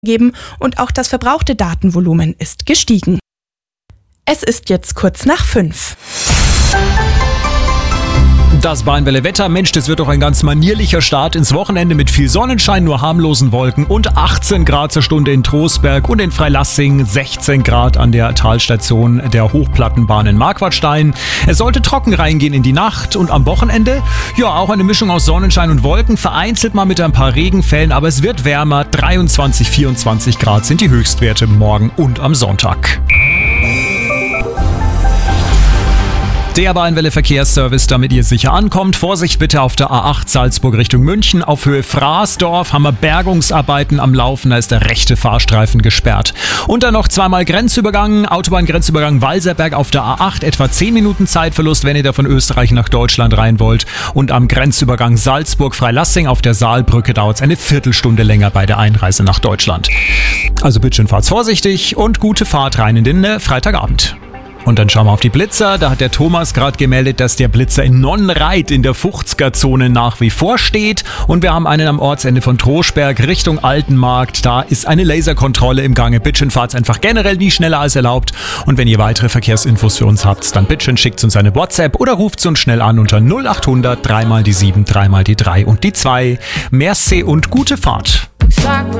geben und auch das verbrauchte Datenvolumen ist gestiegen. Es ist jetzt kurz nach 5. Das Bayernwelle-Wetter, Mensch, das wird doch ein ganz manierlicher Start ins Wochenende mit viel Sonnenschein, nur harmlosen Wolken und 18 Grad zur Stunde in Trostberg und in Freilassing, 16 Grad an der Talstation der Hochplattenbahn in Marquardstein. Es sollte trocken reingehen in die Nacht und am Wochenende, ja, auch eine Mischung aus Sonnenschein und Wolken, vereinzelt mal mit ein paar Regenfällen, aber es wird wärmer, 23, 24 Grad sind die Höchstwerte morgen und am Sonntag. Der Bayernwelle-Verkehrsservice, damit ihr sicher ankommt. Vorsicht bitte auf der A8 Salzburg Richtung München. Auf Höhe Fraßdorf haben wir Bergungsarbeiten am Laufen. Da ist der rechte Fahrstreifen gesperrt. Und dann noch zweimal Grenzübergang. Autobahngrenzübergang Walserberg auf der A8. Etwa 10 Minuten Zeitverlust, wenn ihr da von Österreich nach Deutschland rein wollt. Und am Grenzübergang Salzburg-Freilassing auf der Saalbrücke dauert es eine Viertelstunde länger bei der Einreise nach Deutschland. Also bitte schön fahrt vorsichtig und gute Fahrt rein in den Freitagabend. Und dann schauen wir auf die Blitzer. Da hat der Thomas gerade gemeldet, dass der Blitzer in Nonnreit in der 50er-Zone nach wie vor steht. Und wir haben einen am Ortsende von Trostberg Richtung Altenmarkt. Da ist eine Laserkontrolle im Gange. Bitteschön fahrt's einfach generell nie schneller als erlaubt. Und wenn ihr weitere Verkehrsinfos für uns habt, dann bitteschön schickt uns eine WhatsApp oder ruft uns schnell an unter 0800 3 mal die 7, 3 mal die 3 und die 2. Merci und gute Fahrt.